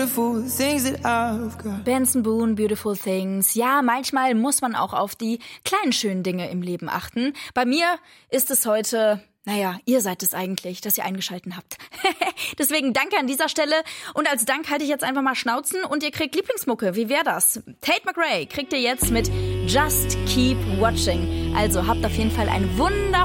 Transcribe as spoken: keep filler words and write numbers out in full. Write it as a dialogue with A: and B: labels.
A: Benson Boone, Beautiful Things. Ja, manchmal muss man auch auf die kleinen schönen Dinge im Leben achten. Bei mir ist es heute, naja, ihr seid es eigentlich, dass ihr eingeschalten habt. Deswegen danke an dieser Stelle. Und als Dank halte ich jetzt einfach mal Schnauzen und ihr kriegt Lieblingsmucke. Wie wäre das? Tate McRae kriegt ihr jetzt mit Just Keep Watching. Also habt auf jeden Fall einen wundervollen